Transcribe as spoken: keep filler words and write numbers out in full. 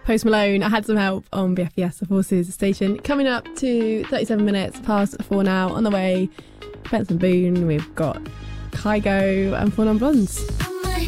Post Malone, I Had Some Help on B F E S, the Forces station. Coming up to thirty-seven minutes past four now. On the way, Benson Boone, we've got Kygo and Four Non Blondes.